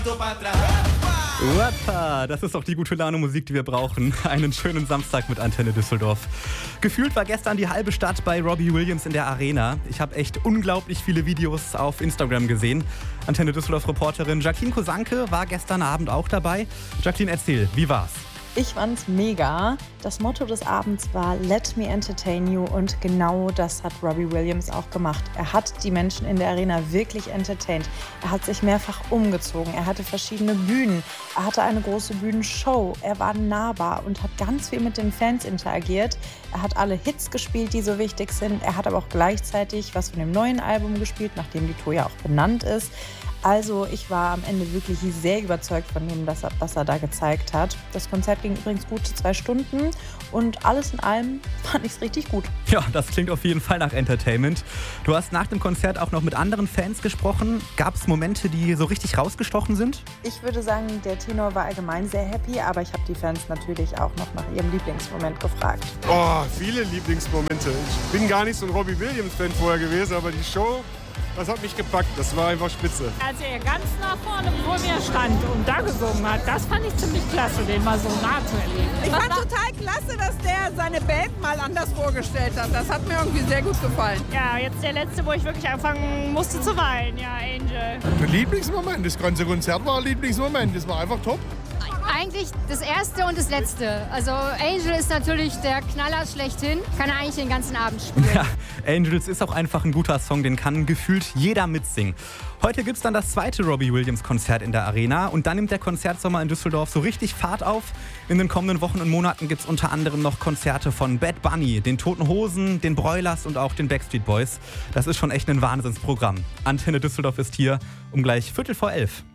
Wappa, das ist doch die gute Laune-Musik, die wir brauchen. Einen schönen Samstag mit Antenne Düsseldorf. Gefühlt war gestern die halbe Stadt bei Robbie Williams in der Arena. Ich habe echt unglaublich viele Videos auf Instagram gesehen. Antenne Düsseldorf-Reporterin Jacqueline Kosanke war gestern Abend auch dabei. Jacqueline, erzähl, wie war's? Ich fand's mega. Das Motto des Abends war Let me entertain you und genau das hat Robbie Williams auch gemacht. Er hat die Menschen in der Arena wirklich entertained. Er hat sich mehrfach umgezogen, er hatte verschiedene Bühnen, er hatte eine große Bühnenshow, er war nahbar und hat ganz viel mit den Fans interagiert. Er hat alle Hits gespielt, die so wichtig sind. Er hat aber auch gleichzeitig was von dem neuen Album gespielt, nachdem die Tour ja auch benannt ist. Also ich war am Ende wirklich sehr überzeugt von dem, was er da gezeigt hat. Das Konzert ging übrigens gute 2 Stunden und alles in allem fand ich es richtig gut. Ja, das klingt auf jeden Fall nach Entertainment. Du hast nach dem Konzert auch noch mit anderen Fans gesprochen. Gab es Momente, die so richtig rausgestochen sind? Ich würde sagen, der Tenor war allgemein sehr happy, aber ich habe die Fans natürlich auch noch nach ihrem Lieblingsmoment gefragt. Oh, viele Lieblingsmomente. Ich bin gar nicht so ein Robbie Williams-Fan vorher gewesen, aber die Show, das hat mich gepackt. Das war einfach spitze. Als er ganz nah vorne vor mir stand und da gesungen hat, das fand ich ziemlich klasse, den mal so nah zu erleben. Ich fand total klasse, dass der seine Band mal anders vorgestellt hat. Das hat mir irgendwie sehr gut gefallen. Ja, jetzt der letzte, wo ich wirklich anfangen musste zu weinen. Ja, Angel. Der Lieblingsmoment, das ganze Konzert war ein Lieblingsmoment. Das war einfach top. Eigentlich das erste und das letzte. Also Angel ist natürlich der Knaller schlechthin. Kann er eigentlich den ganzen Abend spielen. Ja, Angels ist auch einfach ein guter Song, den kann gefühlt jeder mitsingen. Heute gibt's dann das zweite Robbie Williams Konzert in der Arena und dann nimmt der Konzertsommer in Düsseldorf so richtig Fahrt auf. In den kommenden Wochen und Monaten gibt's unter anderem noch Konzerte von Bad Bunny, den Toten Hosen, den Broilers und auch den Backstreet Boys. Das ist schon echt ein Wahnsinnsprogramm. Antenne Düsseldorf ist hier um gleich 11:15.